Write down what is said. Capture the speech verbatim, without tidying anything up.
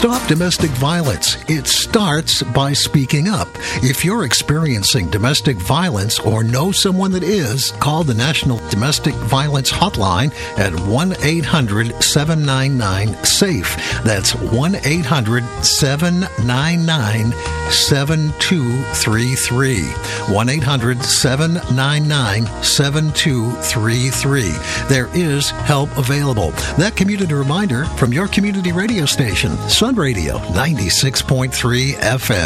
Stop domestic violence. It starts by speaking up. If you're experiencing domestic violence or know someone that is, call the National Domestic Violence Hotline at one eight hundred seven nine nine SAFE. That's one eight hundred seven nine nine seven two three three. one eight hundred seven nine nine seven two three three. There is help available. That community reminder from your community radio station, Sun Radio ninety-six point three F M.